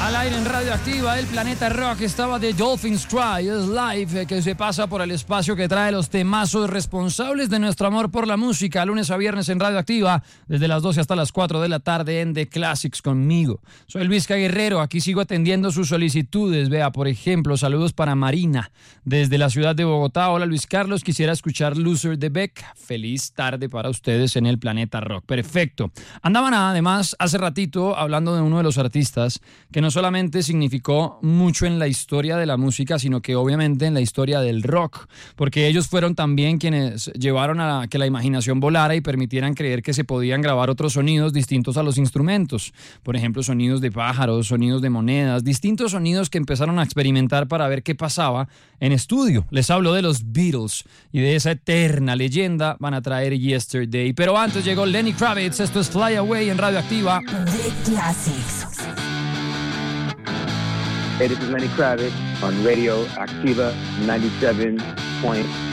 Al aire en Radioactiva, el Planeta Rock estaba de Dolphins Cry, es live, que se pasa por el espacio que trae los temazos responsables de nuestro amor por la música, lunes a viernes en Radioactiva, desde las 12 hasta las 4 de la tarde en The Classics conmigo. Soy Luis Guerrero, aquí sigo atendiendo sus solicitudes. Vea, por ejemplo, saludos para Marina, desde la ciudad de Bogotá. Hola Luis Carlos, quisiera escuchar Loser de Beck. Feliz tarde para ustedes en el Planeta Rock. Perfecto. Andaban además hace ratito hablando de uno de los artistas que no solamente significó mucho en la historia de la música, sino que obviamente en la historia del rock, porque ellos fueron también quienes llevaron a que la imaginación volara y permitieran creer que se podían grabar otros sonidos distintos a los instrumentos. Por ejemplo, sonidos de pájaros, sonidos de monedas, distintos sonidos que empezaron a experimentar para ver qué pasaba en estudio. Les hablo de los Beatles y de esa eterna leyenda van a traer Yesterday. Pero antes llegó Lenny Kravitz, esto es Fly Away en Radioactiva. The Classics. Hey, this is Lenny Kravitz on Radio Activa 97.1.